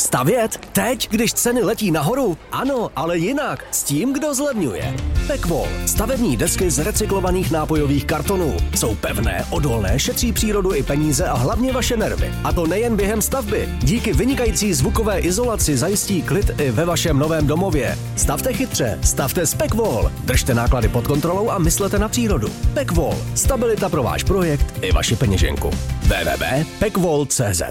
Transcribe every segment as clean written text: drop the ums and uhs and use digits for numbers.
Stavět? Teď, když ceny letí nahoru? Ano, ale jinak. S tím, kdo zlevňuje. Pekvol. Stavební desky z recyklovaných nápojových kartonů. Jsou pevné, odolné, šetří přírodu i peníze a hlavně vaše nervy. A to nejen během stavby. Díky vynikající zvukové izolaci zajistí klid i ve vašem novém domově. Stavte chytře, stavte s Pekvol. Držte náklady pod kontrolou a myslete na přírodu. Pekvol. Stabilita pro váš projekt i vaši peněženku. www.pekvol.cz.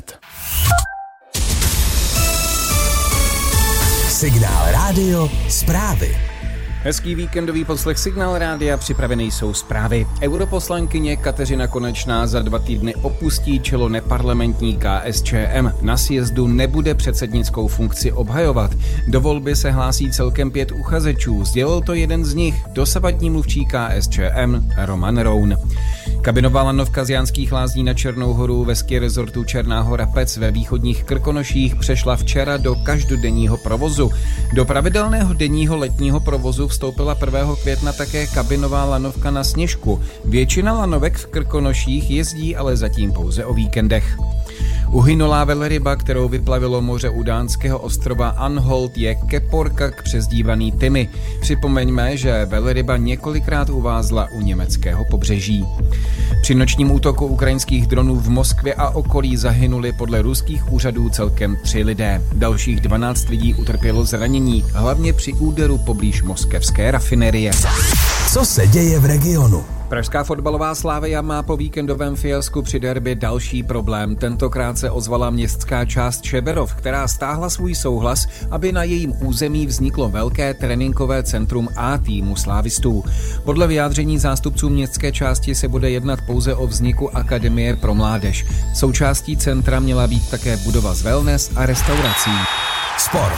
Signál Rádio zprávy. Hezký víkendový poslech Signál Rádia, připravený jsou zprávy. Europoslankyně Kateřina Konečná za 2 týdny opustí čelo neparlamentní KSČM. Na sjezdu nebude předsednickou funkci obhajovat. Do volby se hlásí celkem 5 uchazečů, sdělil to jeden z nich, dosavadní mluvčí KSČM Roman Roun. Kabinová lanovka z Jánských Lázní na Černou Horu ve ski rezortu Černá Hora Pec ve východních Krkonoších přešla včera do každodenního provozu. Do pravidelného denního letního provozu vstoupila 1. května také kabinová lanovka na Sněžku. Většina lanovek v Krkonoších jezdí ale zatím pouze o víkendech. Uhynulá velryba, kterou vyplavilo moře u dánského ostrova Anholt, je keporkak přezdívaný Timmy. Připomeňme, že velryba několikrát uvázla u německého pobřeží. Při nočním útoku ukrajinských dronů v Moskvě a okolí zahynuli podle ruských úřadů celkem 3 lidé. Dalších 12 lidí utrpělo zranění, hlavně při úderu poblíž moskevské rafinerie. Co se děje v regionu? Pražská fotbalová Slavia má po víkendovém fiasku při derby další problém. Tentokrát se ozvala městská část Šeberov, která stáhla svůj souhlas, aby na jejím území vzniklo velké tréninkové centrum A týmu slávistů. Podle vyjádření zástupců městské části se bude jednat pouze o vzniku akademie pro mládež. Součástí centra měla být také budova z wellness a restaurací. Sport.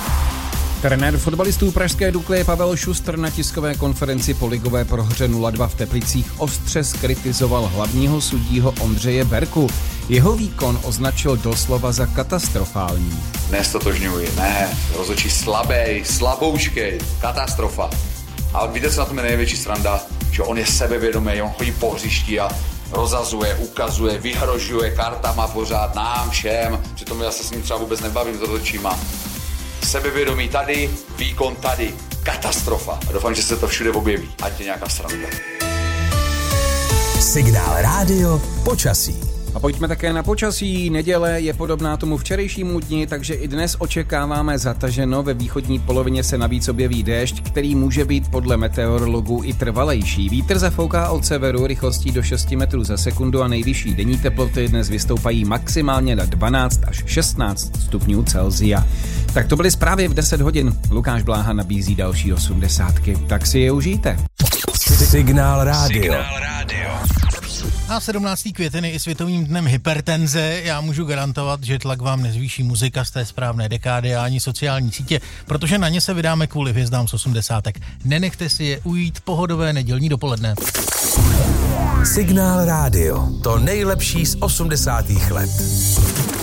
Trenér fotbalistů pražské Dukly Pavel Šustr na tiskové konferenci po ligové prohře 0-2 v Teplicích ostře zkritizoval hlavního sudího Ondřeje Berku. Jeho výkon označil doslova za katastrofální. Nestotožňuji, ne, rozhodčí slabej, slabouškej, katastrofa. Ale víte, co na tom je největší sranda? Že on je sebevědomý, on chodí po hřišti a rozazuje, ukazuje, vyhrožuje kartama pořád nám všem. Přitom já se s ním třeba vůbec nebavím s rozhodčíma. Sebevědomí tady, výkon tady, katastrofa. A doufám, že se to všude objeví, ať je nějaká sranda. Signál Rádio počasí. A pojďme také na počasí. Neděle je podobná tomu včerejšímu dni, takže i dnes očekáváme zataženo. Ve východní polovině se navíc objeví déšť, který může být podle meteorologů i trvalejší. Vítr zafouká od severu rychlostí do 6 metrů za sekundu a nejvyšší denní teploty dnes vystoupají maximálně na 12 až 16 stupňů Celsia. Tak to byly zprávy v 10 hodin. Lukáš Bláha nabízí další 80. Tak si je užijte. Signál Rádio. A 17. květen je i světovým dnem hypertenze. Já můžu garantovat, že tlak vám nezvýší muzika z té správné dekády a ani sociální sítě, protože na ně se vydáme kvůli hvězdám z 80. Nenechte si je ujít pohodové nedělní dopoledne. Signál Rádio. To nejlepší z 80. let.